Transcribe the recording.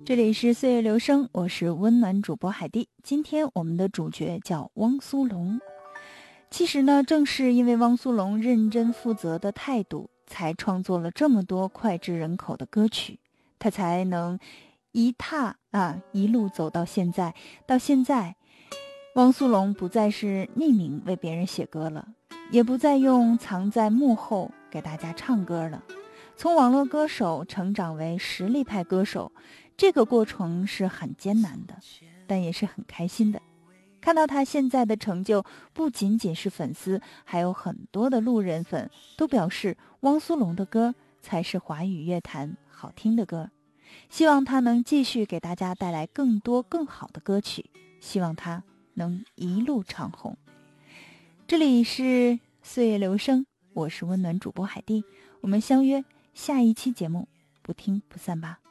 这里是岁月流声，我是温暖主播海蒂。今天我们的主角叫汪苏泷。其实呢，正是因为汪苏泷认真负责的态度，才创作了这么多脍炙人口的歌曲，他才能一路走到现在。到现在，汪苏泷不再是匿名为别人写歌了，也不再用藏在幕后给大家唱歌了。从网络歌手成长为实力派歌手，这个过程是很艰难的，但也是很开心的。看到他现在的成就，不仅仅是粉丝，还有很多的路人粉都表示汪苏泷的歌才是华语乐坛好听的歌。希望他能继续给大家带来更多更好的歌曲，希望他能一路长红。这里是岁月流声，我是温暖主播海蒂，我们相约下一期节目，不听不散吧。